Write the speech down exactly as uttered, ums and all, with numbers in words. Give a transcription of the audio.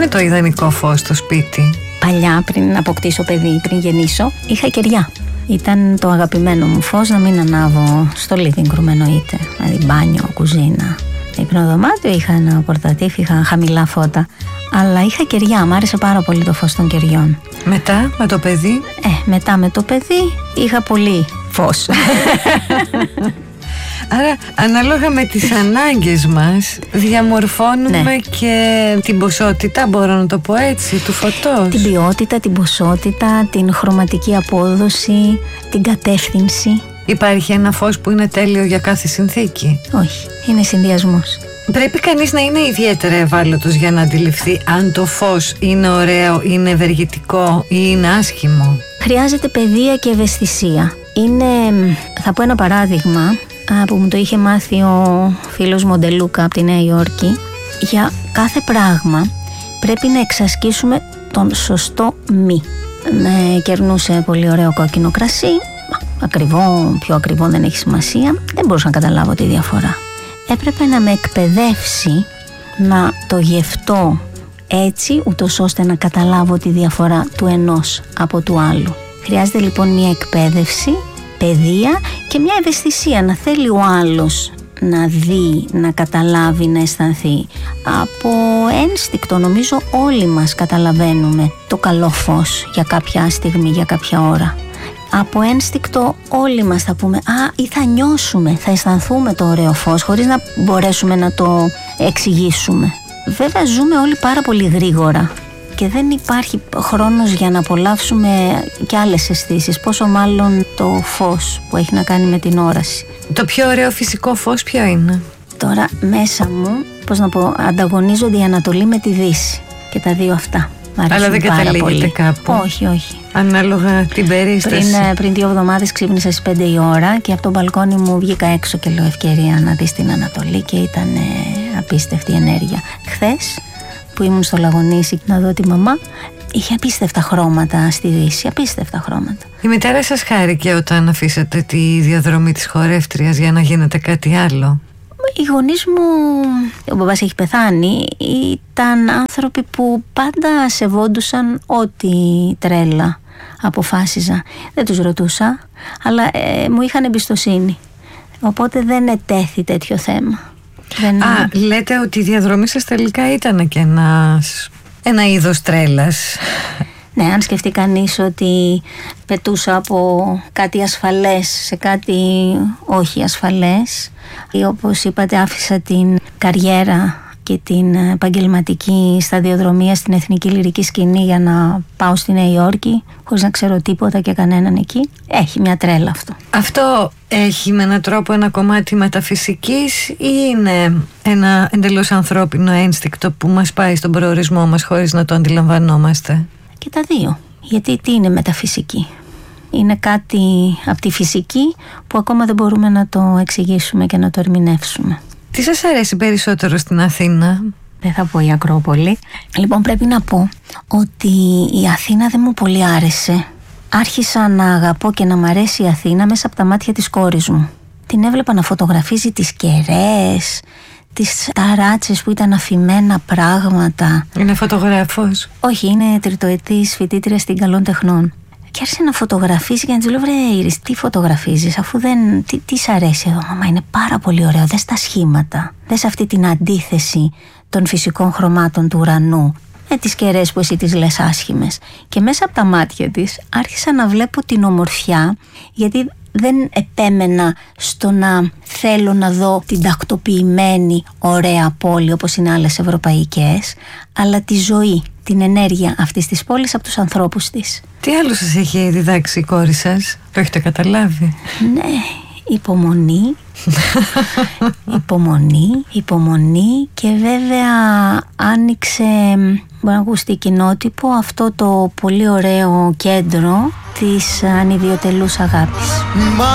είναι το ιδανικό φως στο σπίτι? Παλιά, πριν αποκτήσω παιδί, πριν γεννήσω, είχα κεριά. Ήταν το αγαπημένο μου φως, να μην ανάβω στο living room εννοείται. Δηλαδή μπάνιο, κουζίνα. Υπνοδωμάτιο είχα ένα πορτατίφ, είχα χαμηλά φώτα. Αλλά είχα κεριά, μου άρεσε πάρα πολύ το φως των κεριών. Μετά, με το παιδί? Ε, μετά με το παιδί είχα πολύ φως. Άρα, ανάλογα με τις ανάγκες μας, διαμορφώνουμε ναι. και την ποσότητα, μπορώ να το πω έτσι, του φωτός. Την ποιότητα, την ποσότητα, την χρωματική απόδοση, την κατεύθυνση. Υπάρχει ένα φως που είναι τέλειο για κάθε συνθήκη? Όχι, είναι συνδυασμός. Πρέπει κανείς να είναι ιδιαίτερα ευάλωτος για να αντιληφθεί αν το φως είναι ωραίο, είναι ευεργετικό ή είναι άσχημο. Χρειάζεται παιδεία και ευαισθησία. Είναι, θα πω ένα παράδειγμα που μου το είχε μάθει ο φίλος Μοντελούκα από τη Νέα Υόρκη. Για κάθε πράγμα πρέπει να εξασκήσουμε τον σωστό μη. Με κερνούσε πολύ ωραίο κόκκινο κρασί, ακριβό, πιο ακριβό δεν έχει σημασία, δεν μπορούσα να καταλάβω τη διαφορά. Έπρεπε να με εκπαιδεύσει να το γευτώ έτσι, ούτως ώστε να καταλάβω τη διαφορά του ενός από του άλλου. Χρειάζεται λοιπόν μια εκπαίδευση, παιδεία και μια ευαισθησία, να θέλει ο άλλος να δει, να καταλάβει, να αισθανθεί. Από ένστικτο νομίζω όλοι μας καταλαβαίνουμε το καλό φως για κάποια στιγμή, για κάποια ώρα. Από ένστικτο όλοι μας θα πούμε «Α, ή θα νιώσουμε, θα αισθανθούμε το ωραίο φως» χωρίς να μπορέσουμε να το εξηγήσουμε. Βέβαια ζούμε όλοι πάρα πολύ γρήγορα και δεν υπάρχει χρόνος για να απολαύσουμε και άλλες αισθήσεις, πόσο μάλλον το φως που έχει να κάνει με την όραση. Το πιο ωραίο φυσικό φως ποιο είναι? Τώρα μέσα μου, πώς να πω, ανταγωνίζονται η Ανατολή με τη Δύση και τα δύο αυτά. Αλλά δεν καταλήγεται κάπου? Όχι, όχι. Ανάλογα την περίσταση. Πριν, πριν δύο εβδομάδες ξύπνησα στις πέντε η ώρα και από τον μπαλκόνι μου βγήκα έξω και λέω ευκαιρία να δεις την Ανατολή και ήταν ε, απίστευτη ενέργεια. Χθες που ήμουν στο Λαγονήσι να δω τη μαμά, είχε απίστευτα χρώματα στη Δύση, απίστευτα χρώματα. Η μητέρα σας χάρηκε όταν αφήσατε τη διαδρομή της χορεύτριας για να γίνετε κάτι άλλο? Οι γονείς μου, ο μπαμπάς έχει πεθάνει, ήταν άνθρωποι που πάντα σεβόντουσαν ό,τι τρέλα αποφάσιζα. Δεν τους ρωτούσα, αλλά ε, μου είχαν εμπιστοσύνη. Οπότε δεν ετέθη τέτοιο θέμα. Δεν... Α, λέτε ότι η διαδρομή σας τελικά ήταν και ένας, ένα είδος τρέλας. Ναι, αν σκεφτεί κανείς ότι πετούσα από κάτι ασφαλές σε κάτι όχι ασφαλές, ή όπως είπατε άφησα την καριέρα και την επαγγελματική σταδιοδρομία στην εθνική λυρική σκηνή για να πάω στη Νέα Υόρκη χωρίς να ξέρω τίποτα και κανέναν εκεί. Έχει μια τρέλα αυτό. Αυτό έχει με έναν τρόπο ένα κομμάτι μεταφυσικής ή είναι ένα εντελώς ανθρώπινο ένστικτο που μας πάει στον προορισμό μας χωρίς να το αντιλαμβανόμαστε? Και τα δύο. Γιατί τι είναι μεταφυσική? Είναι κάτι από τη φυσική που ακόμα δεν μπορούμε να το εξηγήσουμε και να το ερμηνεύσουμε. Τι σας αρέσει περισσότερο στην Αθήνα? Δεν θα πω η Ακρόπολη. Λοιπόν, πρέπει να πω ότι η Αθήνα δεν μου πολύ άρεσε. Άρχισα να αγαπώ και να μ' αρέσει η Αθήνα μέσα από τα μάτια της κόρης μου. Την έβλεπα να φωτογραφίζει τις κεραίες, τις ταράτσες που ήταν αφημένα πράγματα. Είναι φωτογράφος? Όχι, είναι τριτοετής φοιτήτρια στην Καλών Τεχνών. Και άρχισε να φωτογραφίζει και να της λέω: βρε Ήρης, τι φωτογραφίζεις, αφού δεν. Τι, τι σ' αρέσει εδώ, μαμά, είναι πάρα πολύ ωραίο. Δες τα σχήματα. Δες αυτή την αντίθεση των φυσικών χρωμάτων του ουρανού με τις κεραίες που εσύ τις λες άσχημες. Και μέσα από τα μάτια της άρχισα να βλέπω την ομορφιά, γιατί δεν επέμενα στο να θέλω να δω την τακτοποιημένη ωραία πόλη όπως είναι άλλες ευρωπαϊκές, αλλά τη ζωή, την ενέργεια αυτής της πόλης από τους ανθρώπους της. Τι άλλο σας έχει διδάξει η κόρη σας? Το έχετε καταλάβει? Ναι, υπομονή, υπομονή, υπομονή και βέβαια άνοιξε, μπορεί να ακουστεί κοινότυπο, αυτό το πολύ ωραίο κέντρο της ανιδιοτελούς αγάπης.